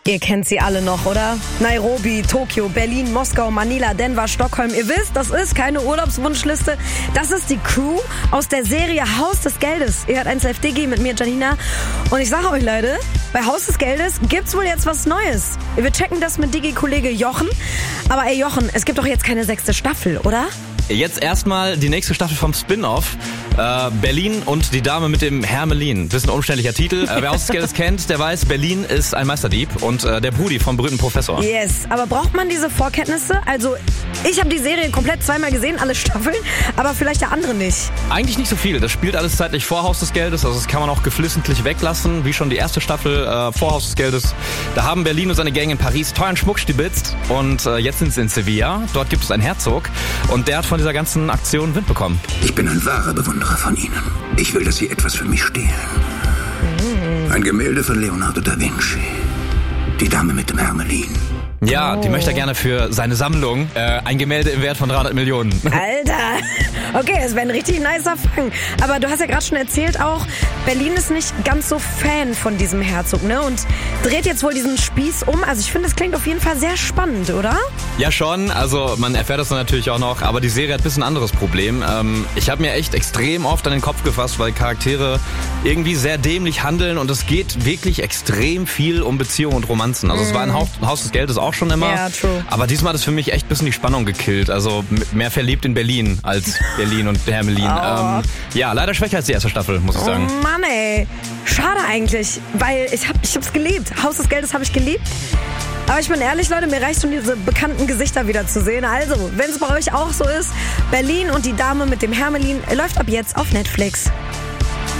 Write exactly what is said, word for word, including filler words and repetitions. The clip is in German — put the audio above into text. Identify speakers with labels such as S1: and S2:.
S1: Ihr kennt sie alle noch, oder? Nairobi, Tokio, Berlin, Moskau, Manila, Denver, Stockholm. Ihr wisst, das ist keine Urlaubswunschliste. Das ist die Crew aus der Serie Haus des Geldes. Ihr hört eins Live Digi mit mir, Janina. Und ich sage euch, Leute, bei Haus des Geldes gibt's wohl jetzt was Neues. Wir checken das mit Digi-Kollege Jochen. Aber ey, Jochen, es gibt doch jetzt keine sechste Staffel, oder?
S2: Jetzt erstmal die nächste Staffel vom Spin-Off. Äh, Berlin und die Dame mit dem Hermelin. Bisschen umständlicher Titel. Äh, wer Haus des Geldes kennt, der weiß, Berlin ist ein Meisterdieb und äh, der Brudi vom berühmten Professor.
S1: Yes, aber braucht man diese Vorkenntnisse? Also, ich habe die Serie komplett zweimal gesehen, alle Staffeln, aber vielleicht der andere nicht.
S2: Eigentlich nicht so viel. Das spielt alles zeitlich vor Haus des Geldes, also das kann man auch geflissentlich weglassen, wie schon die erste Staffel äh, vor Haus des Geldes. Da haben Berlin und seine Gang in Paris teuren Schmuck stibitzt und äh, jetzt sind sie in Sevilla. Dort gibt es einen Herzog und der hat von dieser ganzen Aktion Wind bekommen.
S3: Ich bin ein wahrer Bewunderer von Ihnen. Ich will, dass Sie etwas für mich stehlen. Mm. Ein Gemälde von Leonardo da Vinci. Die Dame mit dem Hermelin.
S2: Ja,
S1: oh.
S2: die möchte er gerne für seine Sammlung äh, ein Gemälde im Wert von dreihundert Millionen.
S1: Alter, okay, das wäre ein richtig nicer Fang. Aber du hast ja gerade schon erzählt auch, Berlin ist nicht ganz so Fan von diesem Herzog, ne? Und dreht jetzt wohl diesen Spieß um. Also ich finde, das klingt auf jeden Fall sehr spannend, oder?
S2: Ja schon, also man erfährt das dann natürlich auch noch, aber die Serie hat ein bisschen ein anderes Problem. Ähm, ich habe mir echt extrem oft an den Kopf gefasst, weil Charaktere irgendwie sehr dämlich handeln und es geht wirklich extrem viel um Beziehungen und Romanzen. Also mm. es war ein Haus, Haus des Geldes auch schon immer.
S1: Ja, true.
S2: Aber diesmal hat es für mich echt ein bisschen die Spannung gekillt. Also mehr verliebt in Berlin als Berlin und Hermelin.
S1: Oh.
S2: Ähm, ja, leider schwächer als die erste Staffel, muss ich sagen.
S1: Oh Mann, ey. Schade eigentlich, weil ich hab, ich hab's geliebt. Haus des Geldes habe ich geliebt. Aber ich bin ehrlich, Leute, mir reicht schon diese bekannten Gesichter wieder zu sehen. Also, wenn es bei euch auch so ist, Berlin und die Dame mit dem Hermelin läuft ab jetzt auf Netflix.